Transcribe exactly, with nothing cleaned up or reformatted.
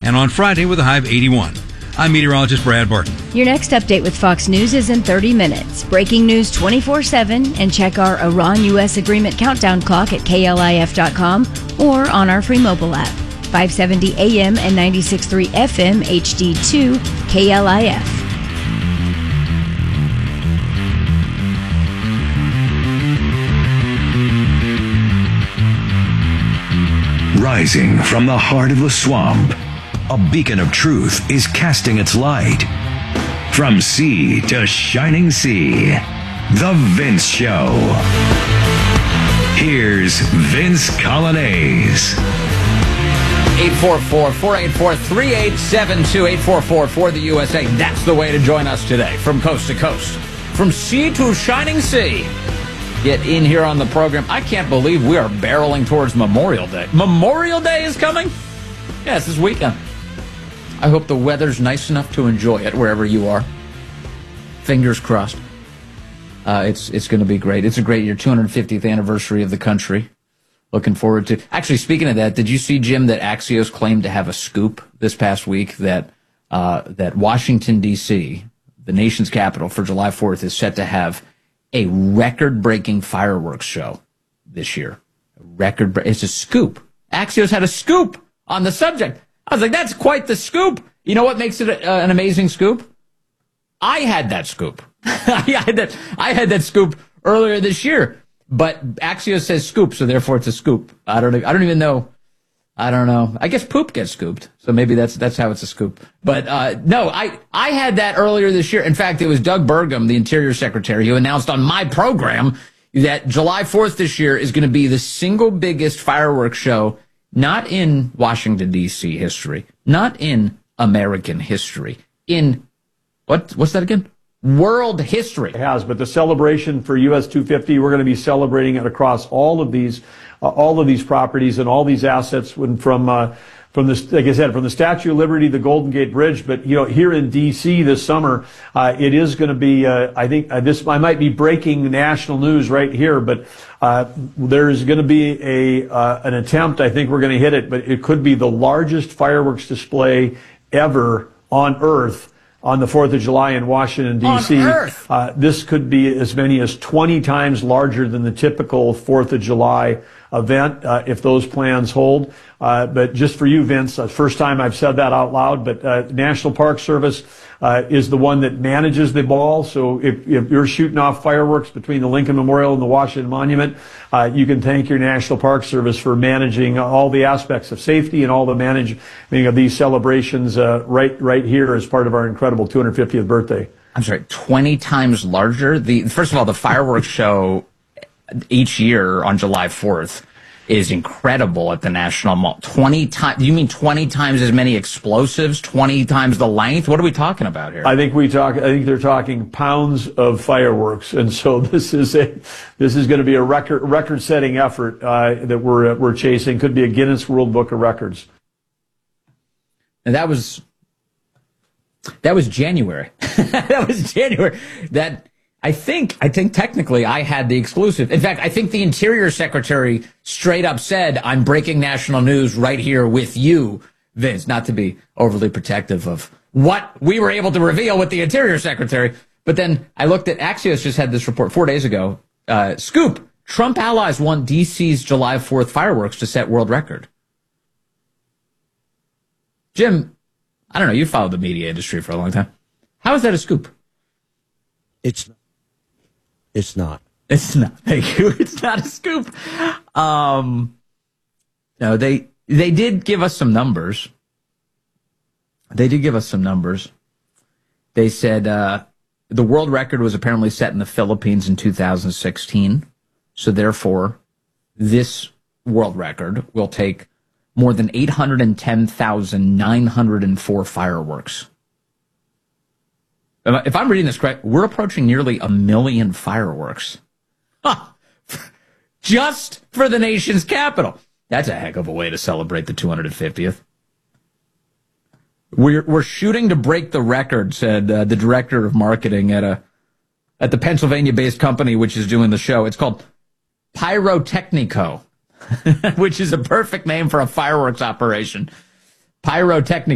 and on Friday with a high of eighty-one. I'm meteorologist Brad Barton. Your next update with Fox News is in thirty minutes. Breaking news twenty-four seven, and check our Iran-U S agreement countdown clock at K L I F dot com or on our free mobile app. five seventy A M and ninety-six point three F M H D two K L I F. Rising from the heart of the swamp, a beacon of truth is casting its light. From sea to shining sea, The Vince Show. Here's Vince Coglianese. eight four four, four eight four, three eight seven two, eight four four for the U S A. That's the way to join us today, from coast to coast, from sea to shining sea. Get in here on the program. I can't believe we are barreling towards Memorial Day. Memorial Day is coming? Yes, this weekend. I hope the weather's nice enough to enjoy it wherever you are. Fingers crossed. Uh, it's it's going to be great. It's a great year, two hundred fiftieth anniversary of the country. Looking forward to. Actually, speaking of that, did you see, Jim, that Axios claimed to have a scoop this past week that uh, that Washington, D C, the nation's capital, for July fourth is set to have a record-breaking fireworks show this year. A record. Bre- it's a scoop. Axios had a scoop on the subject. I was like, that's quite the scoop. You know what makes it a, uh, an amazing scoop? I had that scoop. I had that. I had that scoop earlier this year. But Axios says scoop, so therefore it's a scoop. I don't. I don't even know. I don't know. I guess poop gets scooped, so maybe that's that's how it's a scoop. But uh, no, I I had that earlier this year. In fact, it was Doug Burgum, the Interior Secretary, who announced on my program that July fourth this year is going to be the single biggest fireworks show, not in Washington D C history, not in American history, in what what's that again? World history. It has, but the celebration for U S two fifty, we're going to be celebrating it across all of these, uh, all of these properties and all these assets. When from, uh, from the, like I said, from the Statue of Liberty, the Golden Gate Bridge, but you know, here in D C this summer, uh, it is going to be. Uh, I think uh, this I might be breaking national news right here, but uh, there's going to be a uh, an attempt. I think we're going to hit it, but it could be the largest fireworks display ever on Earth on the fourth of July in Washington, D C. Uh, this could be as many as twenty times larger than the typical fourth of July event, uh, if those plans hold. Uh, but just for you, Vince, uh, first time I've said that out loud, but uh, National Park Service uh, is the one that manages the ball. So if, if you're shooting off fireworks between the Lincoln Memorial and the Washington Monument, uh, you can thank your National Park Service for managing all the aspects of safety and all the managing of these celebrations uh, right right here as part of our incredible two hundred fiftieth birthday. I'm sorry, twenty times larger? The First of all, the fireworks show each year on July fourth is incredible at the National Mall. twenty times, you mean twenty times as many explosives, twenty times the length? What are we talking about here? I think we talk, I think they're talking pounds of fireworks. And so this is a, this is going to be a record, record setting effort, uh, that we're, uh, we're chasing. Could be a Guinness World Book of Records. And that was, that was January. That was January. That, I think, I think technically I had the exclusive. In fact, I think the Interior Secretary straight up said, I'm breaking national news right here with you, Vince, not to be overly protective of what we were able to reveal with the Interior Secretary. But then I looked at Axios just had this report four days ago. Uh, scoop, Trump allies want D C's July fourth fireworks to set world record. Jim, I don't know, you followed the media industry for a long time. How is that a scoop? It's It's not. It's not. Thank you. It's not a scoop. Um, no, they they did give us some numbers. They did give us some numbers. They said uh, the world record was apparently set in the Philippines in two thousand sixteen. So therefore, this world record will take more than eight hundred ten thousand nine hundred four fireworks. If I'm reading this correct, we're approaching nearly a million fireworks. Huh. Just for the nation's capital. That's a heck of a way to celebrate the two hundred fiftieth. We're we're shooting to break the record, said uh, the director of marketing at a at the Pennsylvania-based company which is doing the show. It's called Pyrotechnico, which is a perfect name for a fireworks operation. Pyrotechnico.